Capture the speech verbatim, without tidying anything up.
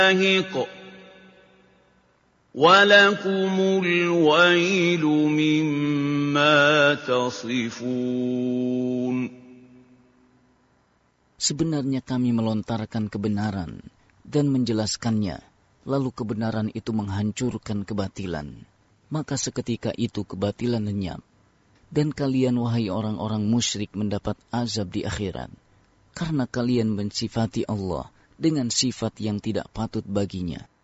شاهق وَلَكُمُ الْوَيْلُ مِمَّا تَصِفُونَ. Sebenarnya kami melontarkan kebenaran dan menjelaskannya, lalu kebenaran itu menghancurkan kebatilan. Maka seketika itu kebatilan lenyap. Dan kalian, wahai orang-orang musyrik, mendapat azab di akhirat. Karena kalian mensifati Allah dengan sifat yang tidak patut baginya.